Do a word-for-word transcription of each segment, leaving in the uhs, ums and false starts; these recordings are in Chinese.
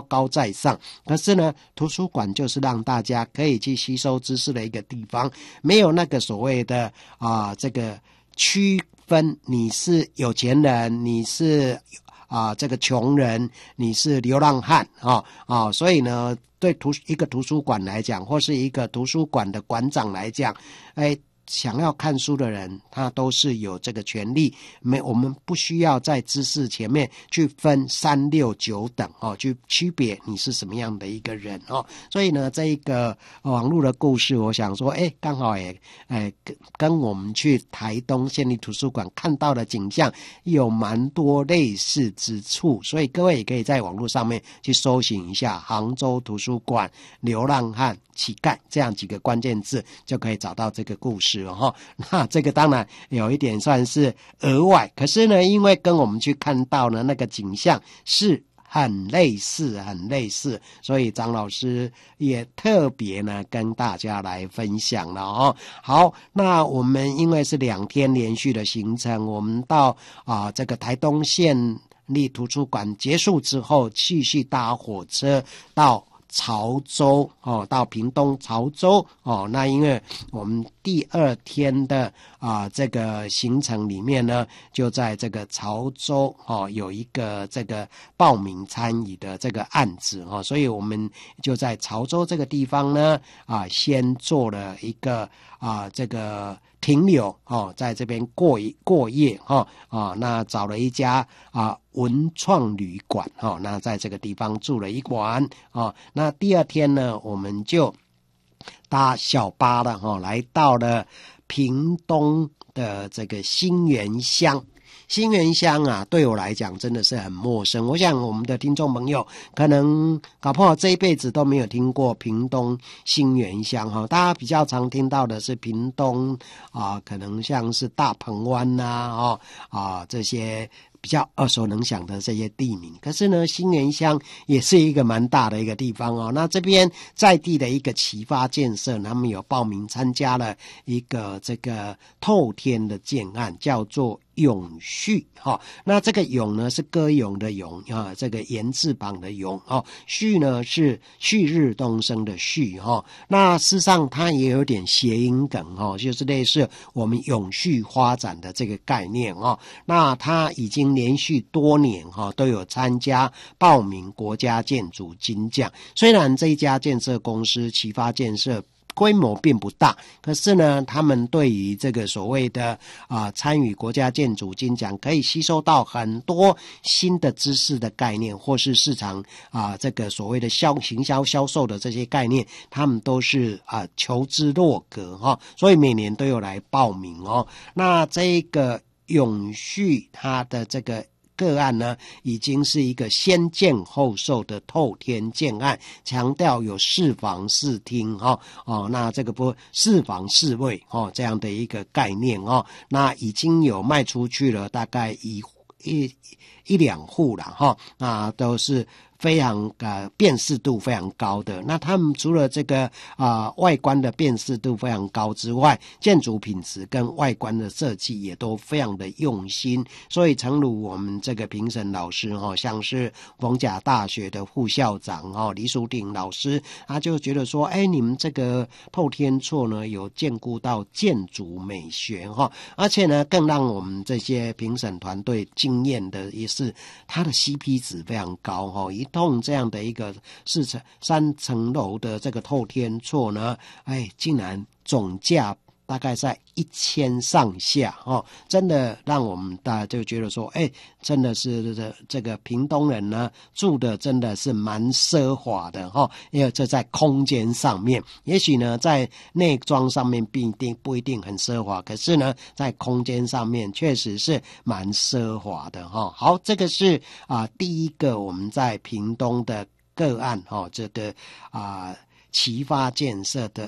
高在上。可是呢，图书馆就是让大家可以去吸收知识的一个地方，没有那个所谓的啊、呃、这个区分你是有钱人，你是啊、呃、这个穷人，你是流浪汉啊啊、哦哦，所以呢，对图一个图书馆来讲，或是一个图书馆的馆长来讲，哎。想要看书的人，他都是有这个权利。没，我们不需要在知识前面去分三六九等哦，去区别你是什么样的一个人哦。所以呢，这一个网络的故事，我想说，哎，刚好也，哎，跟跟我们去台东县立图书馆看到的景象有蛮多类似之处，所以各位也可以在网络上面去搜寻一下杭州图书馆流浪汉乞丐这样几个关键字，就可以找到这个故事了哈。那这个当然有一点算是额外，可是呢，因为跟我们去看到呢那个景象是很类似很类似，所以张老师也特别呢跟大家来分享了哦。好，那我们因为是两天连续的行程，我们到啊、呃、这个台东县立图书馆结束之后，继续搭火车到潮州哦，到屏东潮州哦，那因为我们第二天的啊、呃、这个行程里面呢，就在这个潮州哦有一个这个报名参与的这个案子哦，所以我们就在潮州这个地方呢啊、呃、先做了一个啊、呃、这个停留哦，在这边过一过夜哦啊、哦，那找了一家啊、呃、文创旅馆哦，那在这个地方住了一晚哦。那第二天呢，我们就搭小巴了哈、哦，来到了屏东的这个新园乡。新园乡啊，对我来讲真的是很陌生。我想我们的听众朋友可能搞不好这一辈子都没有听过屏东新园乡哈。大家比较常听到的是屏东啊，可能像是大鹏湾呐、哦啊这些比较耳熟能详的这些地名。可是呢，新园乡也是一个蛮大的一个地方哦。那这边在地的一个启发建设，他们有报名参加了一个这个透天的建案，叫做永续哈、哦。那这个永呢是歌咏的咏啊，这个言字旁的咏哦，旭呢是旭日东升的旭哈、哦。那事实上它也有点谐音梗哦，就是类似我们永续发展的这个概念哦。那它已经连续多年哈、哦、都有参加报名国家建筑金奖。虽然这一家建设公司启发建设规模并不大，可是呢，他们对于这个所谓的啊、呃、参与国家建筑金奖，可以吸收到很多新的知识的概念，或是市场啊、呃、这个所谓的销行销销售的这些概念，他们都是啊、呃、求知若渴哈、哦，所以每年都有来报名哦。那这个永续它的这个个案呢，已经是一个先建后售的透天建案，强调有四房四厅哦哦，那这个不四房四卫哦这样的一个概念哦，那已经有卖出去了大概一一一两户了哈、哦，那都是非常呃辨识度非常高的。那他们除了这个啊、呃、外观的辨识度非常高之外，建筑品质跟外观的设计也都非常的用心。所以诚如我们这个评审老师哈、哦，像是逢甲大学的副校长哈、哦、李淑婷老师，他就觉得说，哎，你们这个透天厝呢有兼顾到建筑美学哈、哦，而且呢更让我们这些评审团队惊艳的也是它的 C P 值非常高哈、哦。一栋这样的一个四层三层楼的这个透天厝呢，哎，竟然总价大概在一千上下哦，真的让我们大家就觉得说，哎，真的是这这个屏东人呢住的真的是蛮奢华的哈、哦，因为这在空间上面，也许呢在内装上面不一定不一定很奢华，可是呢在空间上面确实是蛮奢华的哈、哦。好，这个是啊、呃、第一个我们在屏东的个案哈、哦，这个啊启发建设的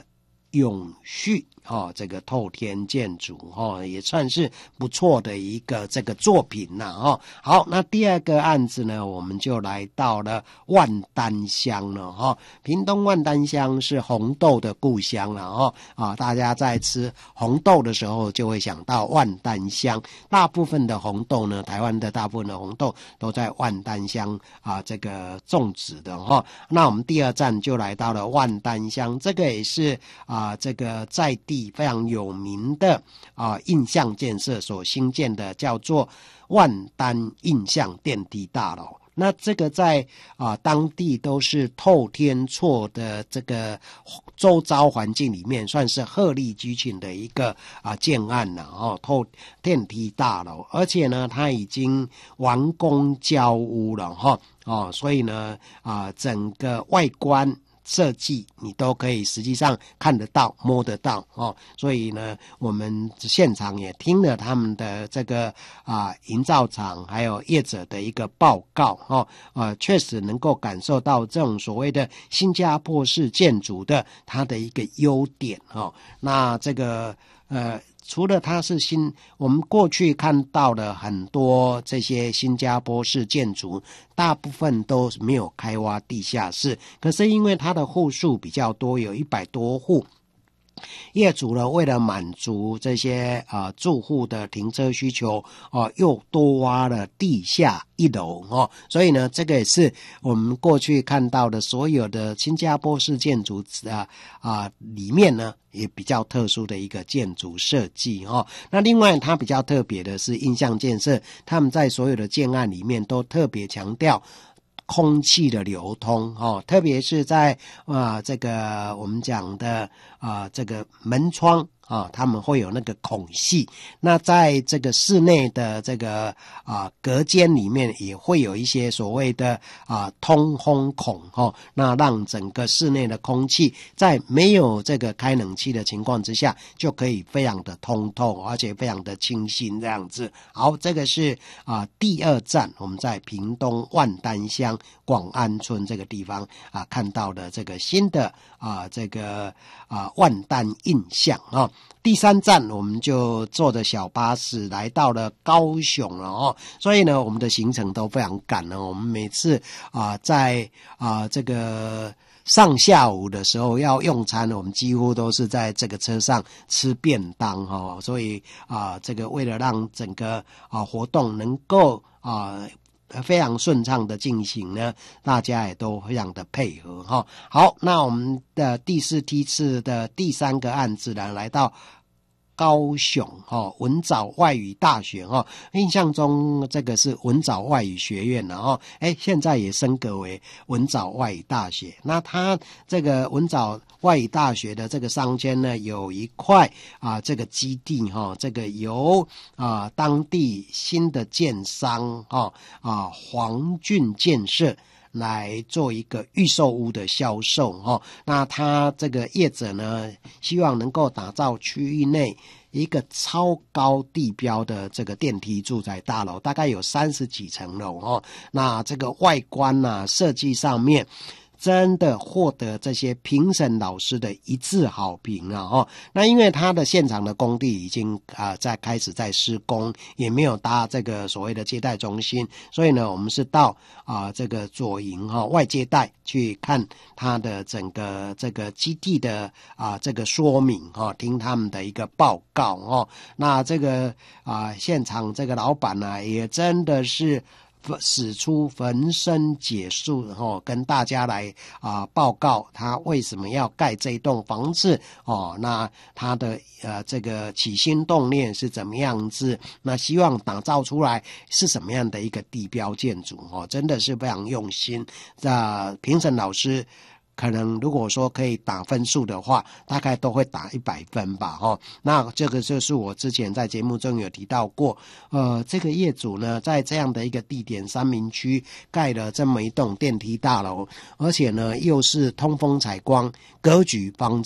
永续哦，这个透天建筑哦，也算是不错的一个这个作品呐哦。好，那第二个案子呢，我们就来到了万丹乡了哈、哦。屏东万丹乡是红豆的故乡了哦啊，大家在吃红豆的时候就会想到万丹乡。大部分的红豆呢，台湾的大部分的红豆都在万丹乡啊这个种植的哈、哦。那我们第二站就来到了万丹乡，这个也是啊这个在地非常有名的啊印象建设所兴建的，叫做万丹印象电梯大楼。那这个在啊当地都是透天厝的这个周遭环境里面，算是鹤立鸡群的一个啊建案了哦，透电梯大楼，而且呢，它已经完工交屋了哈哦，所以呢啊整个外观设计你都可以实际上看得到摸得到哦，所以呢我们现场也听了他们的这个啊营造厂还有业者的一个报告哦，呃确实能够感受到这种所谓的新加坡式建筑的它的一个优点哦。那这个呃除了它是新，我们过去看到的很多这些新加坡式建筑，大部分都没有开挖地下室，可是因为它的户数比较多，有一百多户，业主呢为了满足这些啊、呃、住户的停车需求哦、呃，又多挖了地下一楼哦，所以呢，这个也是我们过去看到的所有的新加坡式建筑啊啊、呃、里面呢，也比较特殊的一个建筑设计哦。那另外它比较特别的是印象建设，他们在所有的建案里面都特别强调空气的流通哦，特别是在啊、呃、这个我们讲的啊、呃、这个门窗啊，他们会有那个孔隙，那在这个室内的这个啊隔间里面也会有一些所谓的啊通风孔哦，那让整个室内的空气在没有这个开冷气的情况之下，就可以非常的通透，而且非常的清新这样子。好，这个是啊第二站，我们在屏东万丹乡广安村这个地方啊看到的这个新的啊这个啊万丹印象啊。第三站我们就坐着小巴士来到了高雄了哦，所以呢我们的行程都非常赶呢。我们每次啊、呃、在啊、呃、这个上下午的时候要用餐，我们几乎都是在这个车上吃便当哦，所以啊、呃、这个为了让整个啊、呃、活动能够啊。呃非常顺畅的进行呢，大家也都非常的配合哈。好，那我们的第四梯次的第三个案子呢，来到高雄哦，文藻外语大学哦，印象中这个是文藻外语学院了哦，哎，现在也升格为文藻外语大学。那它这个文藻外语大学的这个商圈呢，有一块啊，这个基地哈、哦，这个由啊当地新的建商哈 啊, 啊黄俊建设来做一个预售屋的销售哈，那他这个业者呢，希望能够打造区域内一个超高地标的这个电梯住宅大楼，大概有三十几层楼哦。那这个外观啊设计上面，真的获得这些评审老师的一致好评啊！哦，那因为他的现场的工地已经啊、呃、在开始在施工，也没有搭这个所谓的接待中心，所以呢，我们是到啊、呃、这个左营哈、哦、外接待去看他的整个这个基地的啊、呃、这个说明哈、哦，听他们的一个报告哦。那这个啊、呃、现场这个老板呢、啊，也真的是使出浑身解数哦，跟大家来啊、呃、报告他为什么要盖这栋房子哦，那他的呃这个起心动念是怎么样子，那希望打造出来是什么样的一个地标建筑哦，真的是非常用心。那评审老师可能如果说可以打分数的话，大概都会打一百分吧齁。那这个就是我之前在节目中有提到过，呃，这个业主呢，在这样的一个地点三民区盖了这么一栋电梯大楼，而且呢又是通风采光，格局方正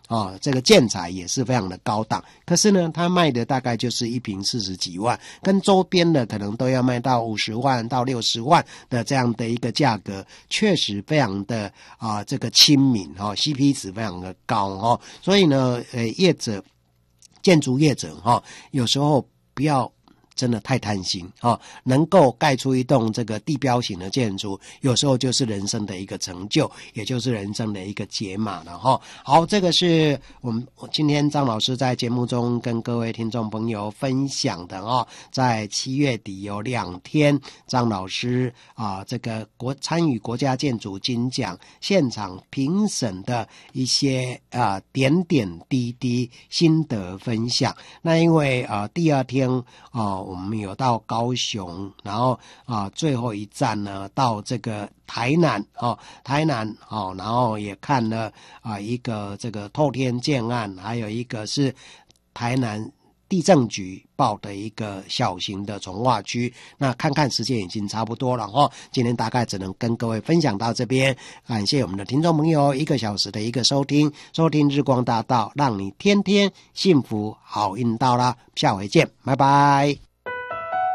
哦，这个建材也是非常的高档，可是呢，它卖的大概就是一坪四十几万，跟周边的可能都要卖到五十万到六十万的这样的一个价格，确实非常的啊、呃、这个亲民哈、哦、，C P 值非常的高哦，所以呢，呃，业者建筑业者哈、哦，有时候不要真的太贪心啊！能够盖出一栋这个地标型的建筑，有时候就是人生的一个成就，也就是人生的一个解码了哈。好，这个是我们今天张老师在节目中跟各位听众朋友分享的哦。在七月底有两天，张老师啊，这个国参与国家建筑金奖现场评审的一些啊点点滴滴心得分享。那因为啊第二天啊。我们有到高雄，然后啊，最后一站呢到这个台南哦，台南哦，然后也看了啊一个这个透天建案，还有一个是台南地政局报的一个小型的重划区。那看看时间已经差不多了哦，今天大概只能跟各位分享到这边，感谢我们的听众朋友一个小时的一个收听，收听日光大道，让你天天幸福好运到啦，下回见，拜拜。